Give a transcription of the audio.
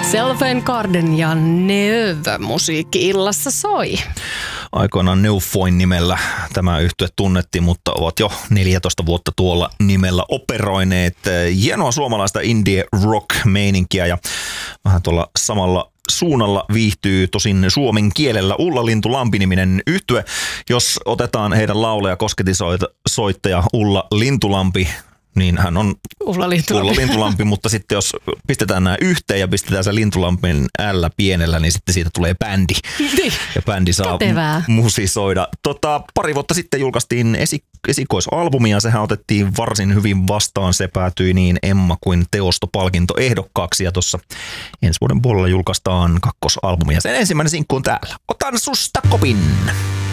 Selfen Garden ja Neuve musiikki-illassa soi. Aikoinaan Neufoin nimellä tämä yhtye tunnettiin, mutta ovat jo 14 vuotta tuolla nimellä operoineet. Hienoa suomalaista indie rock-meininkiä ja vähän tuolla samalla suunnalla viihtyy tosin suomen kielellä Ulla Lintulampi-niminen yhtye. Jos otetaan heidän laulaja kosketisoittaja Ulla Lintulampi, niin hän on Ulla Lintulampi, mutta sitten jos pistetään nämä yhteen ja pistetään se Lintulampin L pienellä, niin sitten siitä tulee bändi. Ja bändi saa musisoida. Pari vuotta sitten julkaistiin esikoisalbumi ja sehän otettiin varsin hyvin vastaan. Se päätyi niin Emma kuin Teosto-palkintoehdokkaaksi ja tuossa ensi vuoden puolella julkaistaan kakkosalbumi ja sen ensimmäinen sinkku on täällä. Otan susta kopin!